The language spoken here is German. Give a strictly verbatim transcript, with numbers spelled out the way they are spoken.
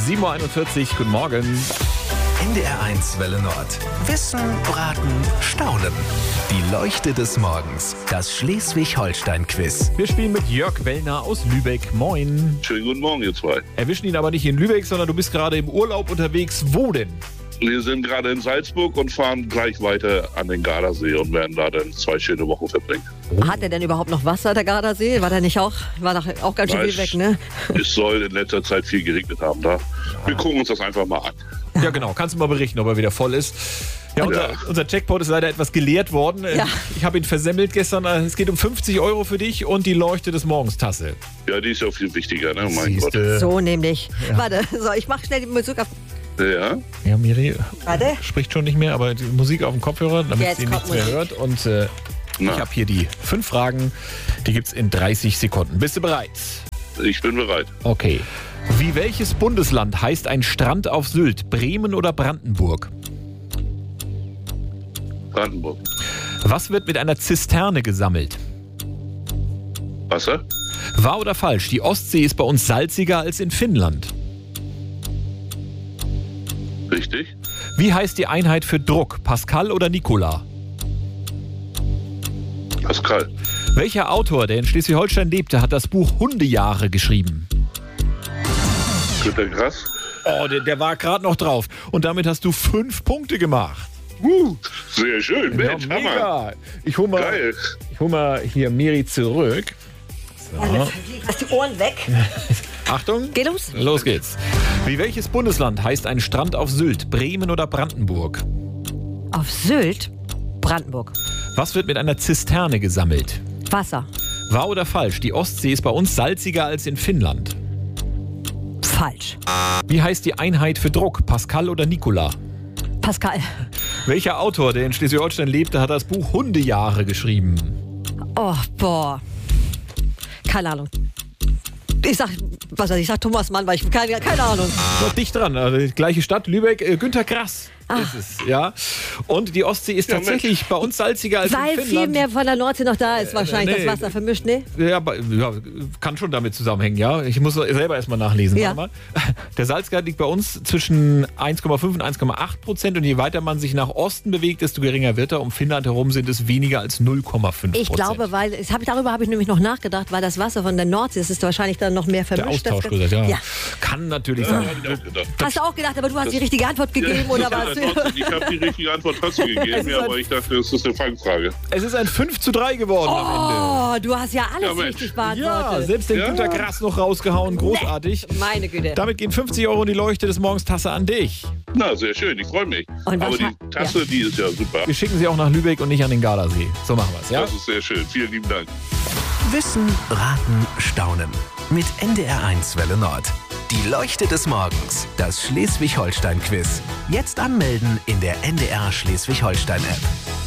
sieben Uhr einundvierzig, guten Morgen. N D R eins Welle Nord. Wissen, Braten, Staunen. Die Leuchte des Morgens. Das Schleswig-Holstein-Quiz. Wir spielen mit Jörg Wellner aus Lübeck. Moin. Schönen guten Morgen, ihr zwei. Erwischen ihn aber nicht in Lübeck, sondern du bist gerade im Urlaub unterwegs. Wo denn? Wir sind gerade in Salzburg und fahren gleich weiter an den Gardasee und werden da dann zwei schöne Wochen verbringen. Hat er denn überhaupt noch Wasser, der Gardasee? War der nicht auch, war doch auch ganz schön Weiß, viel weg, ne? Es soll in letzter Zeit viel geregnet haben da. Wir gucken uns das einfach mal an. Ja, genau. Kannst du mal berichten, ob er wieder voll ist. Ja, unser, Ja. unser Jackpot ist leider etwas geleert worden. Ja. Ich habe ihn versemmelt gestern. Es geht um fünfzig Euro für dich und die Leuchte des Morgens Tasse. Ja, die ist ja viel wichtiger, ne? Mein Siehste. So nämlich. Warte, so, ich mach schnell die Musik auf. Gott. Ja, Ja, Miri Warte. spricht schon nicht mehr, aber die Musik auf dem Kopfhörer, damit Jetzt sie kommt nichts mehr Musik. hört. Und äh, Na. ich habe hier die fünf Fragen. Die gibt's in dreißig Sekunden. Bist du bereit? ich bin bereit. Okay. Wie welches Bundesland heißt ein Strand auf Sylt? Bremen oder Brandenburg? Brandenburg. Was wird mit einer Zisterne gesammelt? Wasser? Wahr oder falsch? Die Ostsee ist bei uns salziger als in Finnland. Richtig? Wie heißt die Einheit für Druck? Pascal oder Nikola? Pascal. Welcher Autor, der in Schleswig-Holstein lebte, hat das Buch Hundejahre geschrieben? Günter Grass? Oh, der, der war gerade noch drauf. Und damit hast du fünf Punkte gemacht. Uh, sehr schön. Mensch, ja, Hammer. mega. Ich hol mal, Geil. ich hol mal hier Miri zurück. So. Hast die Ohren weg? Achtung. Geh los. Los geht's. Wie welches Bundesland heißt ein Strand auf Sylt? Bremen oder Brandenburg? Auf Sylt? Brandenburg. Was wird mit einer Zisterne gesammelt? Wasser. Wahr oder falsch? Die Ostsee ist bei uns salziger als in Finnland. Falsch. Wie heißt die Einheit für Druck? Pascal oder Nikola? Pascal. Welcher Autor, der in Schleswig-Holstein lebte, hat das Buch Hundejahre geschrieben? Oh, boah. Keine Ahnung. Ich sag, was weiß ich, ich sag Thomas Mann, weil ich keine, keine Ahnung. Noch dicht dran, also die gleiche Stadt, Lübeck, äh, Günter Grass Ah. ist es, ja. Und die Ostsee ist Ja, tatsächlich bei uns salziger als Weil in viel Finnland. mehr von der Nordsee noch da ist, wahrscheinlich nee. das Wasser vermischt, ne? Ja, aber- ja, kann schon damit zusammenhängen, ja. Ich muss selber erstmal nachlesen. Ja. Warte mal. Der Salzgehalt liegt bei uns zwischen eins Komma fünf und eins Komma acht Prozent und je weiter man sich nach Osten bewegt, desto geringer wird er. Um Finnland herum sind es weniger als null Komma fünf Prozent. Ich glaube, weil, das hab ich, darüber habe ich nämlich noch nachgedacht, weil das Wasser von der Nordsee, das ist wahrscheinlich dann noch mehr Der vermischt. Austausch Das- gesagt, ja. ja. Kann natürlich Ja, sein. hab ich auch gedacht. Hast du auch gedacht, aber du hast die richtige Antwort gegeben, Ja, oder ja, was? trotzdem, ich habe die richtige Antwort trotzdem Es gegeben, ist ja, ein- aber ich dachte, das ist eine Fangfrage. Es ist ein fünf zu drei geworden am Oh, du hast ja alles Ja, Mensch. richtig Ende. beantwortet. Ja, selbst den Ja. Günter Grass noch rausgehauen. Großartig. Meine Güte. Damit gehen fünfzig Euro in die Leuchte des Morgens Tasse an dich. Na, sehr schön, ich freue mich. Und was Aber die ha- Tasse, ja. die ist ja super. Wir schicken sie auch nach Lübeck und nicht an den Gardasee. So machen wir es, ja? Das ist sehr schön. Vielen lieben Dank. Wissen, Braten, Staunen. Mit N D R eins Welle Nord. Die Leuchte des Morgens. Das Schleswig-Holstein-Quiz. Jetzt anmelden in der N D R Schleswig-Holstein-App.